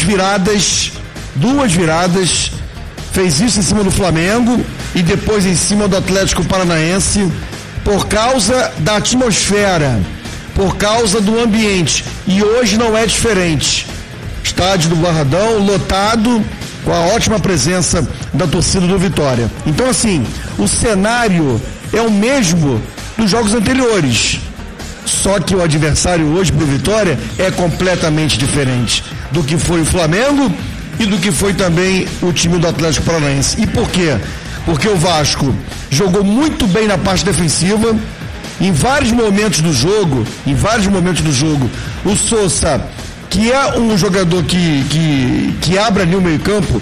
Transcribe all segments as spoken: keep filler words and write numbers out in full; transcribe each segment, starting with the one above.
viradas, duas viradas, fez isso em cima do Flamengo e depois em cima do Atlético Paranaense, por causa da atmosfera, por causa do ambiente. E hoje não é diferente. Estádio do Barradão lotado, com a ótima presença da torcida do Vitória. Então, assim, o cenário é o mesmo dos jogos anteriores. Só que o adversário hoje pro Vitória é completamente diferente do que foi o Flamengo e do que foi também o time do Atlético Paranaense. E por quê? Porque o Vasco jogou muito bem na parte defensiva. Em vários momentos do jogo, em vários momentos do jogo, o Sousa, que é um jogador que, que, que abre ali o meio-campo,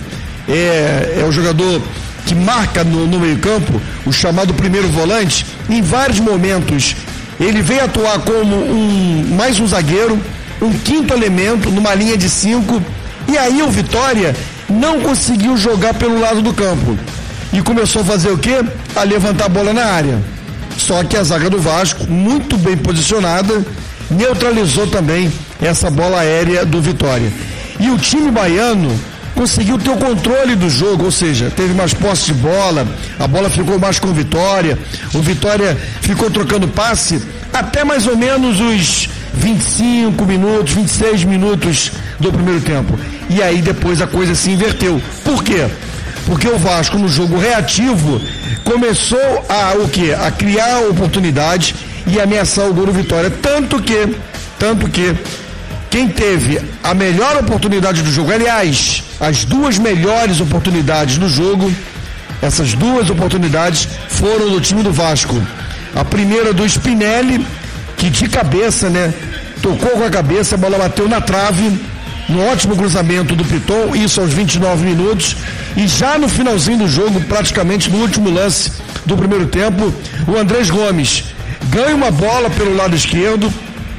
é, é o jogador que marca no, no meio-campo, o chamado primeiro volante, em vários momentos ele veio atuar como um, mais um zagueiro, um quinto elemento numa linha de cinco, e aí o Vitória não conseguiu jogar pelo lado do campo e começou a fazer o quê? A levantar a bola na área. Só que a zaga do Vasco, muito bem posicionada, neutralizou também essa bola aérea do Vitória. E o time baiano conseguiu ter o controle do jogo, ou seja, teve mais posse de bola, a bola ficou mais com o Vitória, o Vitória ficou trocando passe até mais ou menos os vinte e cinco minutos, vinte e seis minutos do primeiro tempo. E aí depois a coisa se inverteu. Por quê? Porque o Vasco, no jogo reativo, começou a o quê? A criar oportunidades e ameaçar o gol do Vitória. Tanto que, tanto que, quem teve a melhor oportunidade do jogo, aliás, as duas melhores oportunidades do jogo, essas duas oportunidades foram do time do Vasco. A primeira do Spinelli, que de cabeça, né, tocou com a cabeça, a bola bateu na trave, no ótimo cruzamento do Piton, isso aos vinte e nove minutos, e já no finalzinho do jogo, praticamente no último lance do primeiro tempo, o Andrés Gomes ganha uma bola pelo lado esquerdo,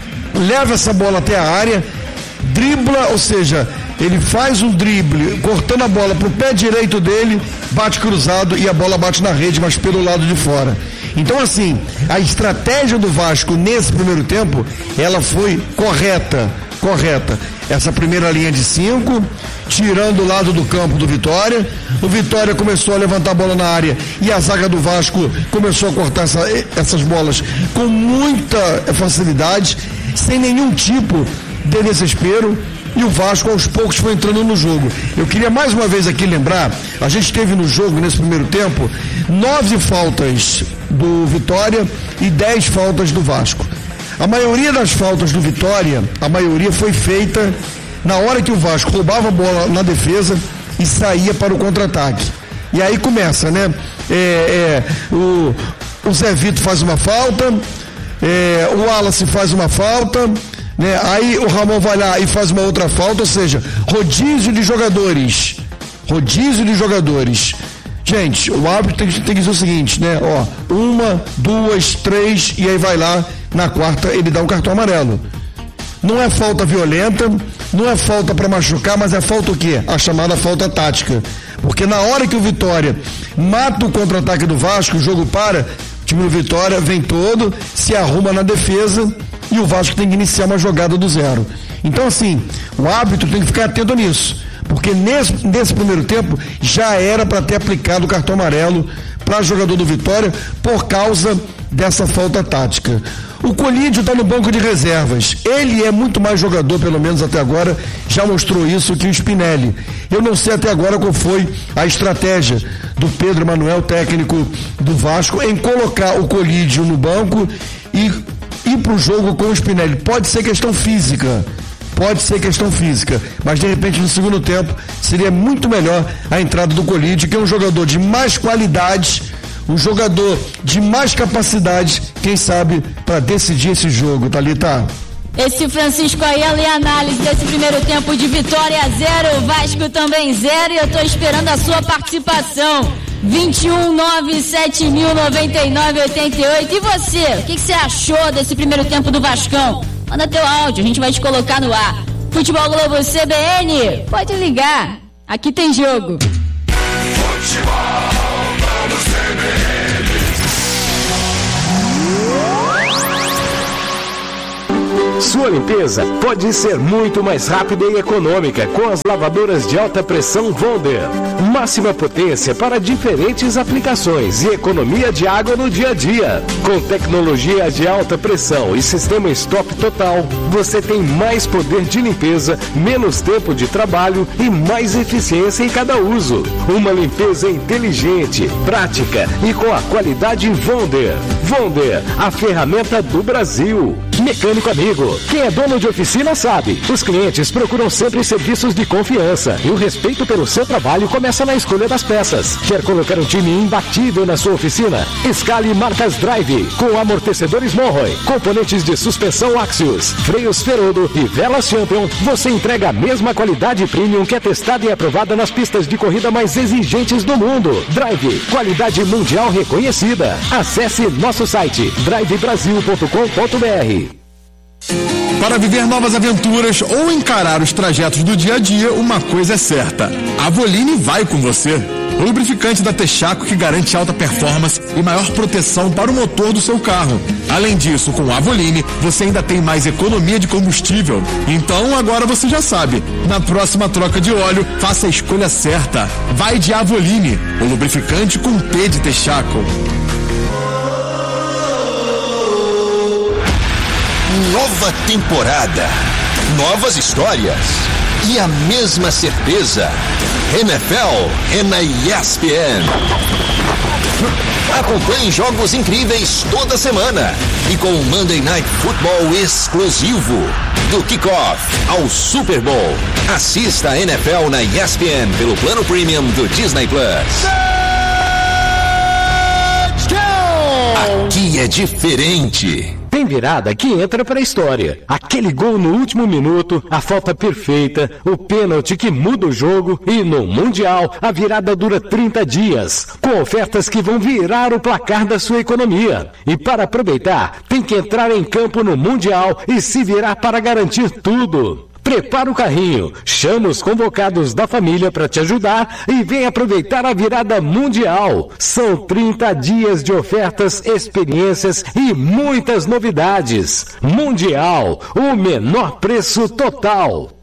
leva essa bola até a área, dribla, ou seja, ele faz um drible, cortando a bola pro pé direito dele, bate cruzado e a bola bate na rede, mas pelo lado de fora. Então, assim, a estratégia do Vasco nesse primeiro tempo, ela foi correta, correta. Essa primeira linha de cinco, tirando o lado do campo do Vitória, o Vitória começou a levantar a bola na área e a zaga do Vasco começou a cortar essa, essas bolas com muita facilidade, sem nenhum tipo de desespero, e o Vasco aos poucos foi entrando no jogo. Eu queria mais uma vez aqui lembrar, a gente teve no jogo, nesse primeiro tempo, nove faltas do Vitória e dez faltas do Vasco. A maioria das faltas do Vitória, a maioria foi feita na hora que o Vasco roubava a bola na defesa e saía para o contra-ataque. E aí começa, né? É, é, o, o Zé Vito faz uma falta, é, o Wallace faz uma falta, né? Aí o Ramon vai lá e faz uma outra falta, ou seja, rodízio de jogadores. Rodízio de jogadores. Gente, o árbitro tem que, tem que dizer o seguinte, né? Ó, uma, duas, três, e aí vai lá, na quarta ele dá um cartão amarelo. Não é falta violenta, não é falta para machucar, mas é falta o quê? A chamada falta tática. Porque na hora que o Vitória mata o contra-ataque do Vasco, o jogo para, o time do Vitória vem todo, se arruma na defesa e o Vasco tem que iniciar uma jogada do zero. Então, assim, o árbitro tem que ficar atento nisso, porque nesse, nesse primeiro tempo já era para ter aplicado o cartão amarelo para jogador do Vitória por causa dessa falta tática. O Colídio está no banco de reservas. Ele é muito mais jogador, pelo menos até agora, já mostrou isso, que o Spinelli. Eu não sei até agora qual foi a estratégia do Pedro Manuel, técnico do Vasco, em colocar o Colídio no banco e ir para o jogo com o Spinelli. Pode ser questão física, pode ser questão física, mas de repente no segundo tempo seria muito melhor a entrada do Colídio, que é um jogador de mais qualidade, um jogador de mais capacidade, quem sabe, para decidir esse jogo, Thalita. Esse Francisco Ayala e a análise desse primeiro tempo de Vitória zero, Vasco também zero, e eu tô esperando a sua participação. vinte e um, nove sete mil, noventa e nove, oitenta e oito. E você, o que, que você achou desse primeiro tempo do Vascão? Manda teu áudio, a gente vai te colocar no ar. Futebol Globo C B N, pode ligar, aqui tem jogo. Futebol Globo C B N. Sua limpeza pode ser muito mais rápida e econômica com as lavadoras de alta pressão Wonder. Máxima potência para diferentes aplicações e economia de água no dia a dia. Com tecnologia de alta pressão e sistema stop total, você tem mais poder de limpeza, menos tempo de trabalho e mais eficiência em cada uso. Uma limpeza inteligente, prática e com a qualidade Wonder. Wonder, a ferramenta do Brasil. Mecânico amigo, quem é dono de oficina sabe. Os clientes procuram sempre serviços de confiança e o respeito pelo seu trabalho começa na escolha das peças. Quer colocar um time imbatível na sua oficina? Escale marcas Drive, com amortecedores Monroe, componentes de suspensão Axios, freios Ferodo e velas Champion. Você entrega a mesma qualidade premium que é testada e aprovada nas pistas de corrida mais exigentes do mundo. Drive, qualidade mundial reconhecida. Acesse nosso site drive brasil ponto com ponto b r. Para viver novas aventuras ou encarar os trajetos do dia a dia, uma coisa é certa: a Avoline vai com você. O lubrificante da Texaco que garante alta performance e maior proteção para o motor do seu carro. Além disso, com a Avoline, você ainda tem mais economia de combustível. Então, agora você já sabe. Na próxima troca de óleo, faça a escolha certa. Vai de Avoline, o lubrificante com T de Texaco. Nova temporada, novas histórias e a mesma certeza. N F L é na E S P N. Acompanhe jogos incríveis toda semana e com o Monday Night Football exclusivo. Do kickoff ao Super Bowl. Assista a N F L na E S P N pelo plano premium do Disney Plus. Aqui é diferente. Tem virada que entra para a história. Aquele gol no último minuto, a falta perfeita, o pênalti que muda o jogo e no Mundial a virada dura trinta dias, com ofertas que vão virar o placar da sua economia. E para aproveitar, tem que entrar em campo no Mundial e se virar para garantir tudo. Prepara o carrinho, chama os convocados da família para te ajudar e vem aproveitar a virada mundial. São trinta dias de ofertas, experiências e muitas novidades. Mundial, o menor preço total.